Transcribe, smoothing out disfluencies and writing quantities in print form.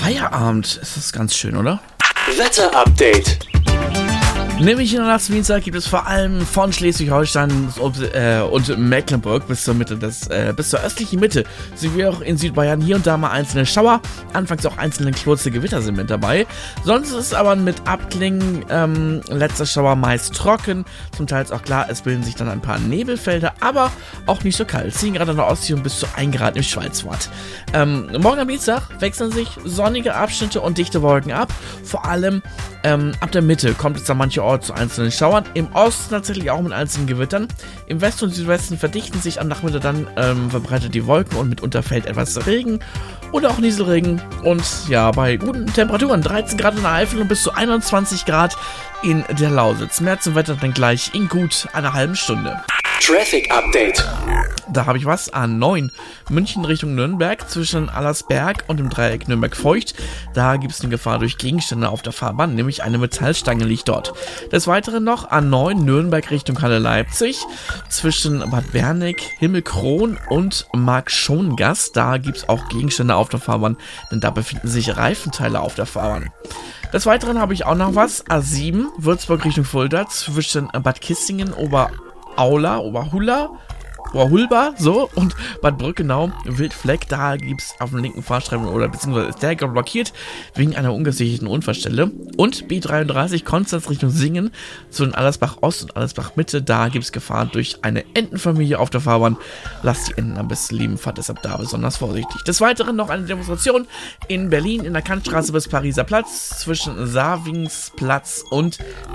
Feierabend. Es ist ganz schön, oder? Wetterupdate. Nämlich in der Nacht zum Dienstag gibt es vor allem von Schleswig-Holstein und Mecklenburg bis zur östlichen Mitte sowie auch in Südbayern hier und da mal einzelne Schauer, anfangs auch einzelne kurze Gewitter sind mit dabei. Sonst ist es aber mit Abklingen letzter Schauer meist trocken, zum Teil ist auch klar, es bilden sich dann ein paar Nebelfelder, aber auch nicht so kalt. Ziehen gerade in der Ostsee und bis zu 1 Grad im Schweizwald. Morgen am Dienstag wechseln sich sonnige Abschnitte und dichte Wolken ab, vor allem ab der Mitte kommt es dann mancherorts zu einzelnen Schauern. Im Osten tatsächlich auch mit einzelnen Gewittern. Im Westen und Südwesten verdichten sich am Nachmittag dann verbreitet die Wolken und mitunter fällt etwas Regen oder auch Nieselregen. Und ja, bei guten Temperaturen 13 Grad in der Eifel und bis zu 21 Grad in der Lausitz. Mehr zum Wetter dann gleich in gut einer halben Stunde. Traffic Update. Da habe ich was. A9 München Richtung Nürnberg zwischen Allersberg und dem Dreieck Nürnberg-Feucht. Da gibt es eine Gefahr durch Gegenstände auf der Fahrbahn, nämlich eine Metallstange liegt dort. Des Weiteren noch A9 Nürnberg Richtung Halle-Leipzig zwischen Bad Berneck, Himmelkron und Mark-Schongass. Da gibt es auch Gegenstände auf der Fahrbahn, denn da befinden sich Reifenteile auf der Fahrbahn. Des Weiteren habe ich auch noch was. A7 Würzburg Richtung Fulda zwischen Bad Kissingen, Oberhulba, so, und Bad Brückenau, Wildfleck, da gibt es auf dem linken Fahrstreifen oder beziehungsweise ist der blockiert wegen einer ungesicherten Unfallstelle. Und B33 Konstanz Richtung Singen zwischen Allersbach Ost und Allersbach Mitte, da gibt es Gefahr durch eine Entenfamilie auf der Fahrbahn. Lasst die Enten am besten lieben, fahrt deshalb da besonders vorsichtig. Des Weiteren noch eine Demonstration in Berlin in der Kantstraße bis Pariser Platz zwischen Savingsplatz und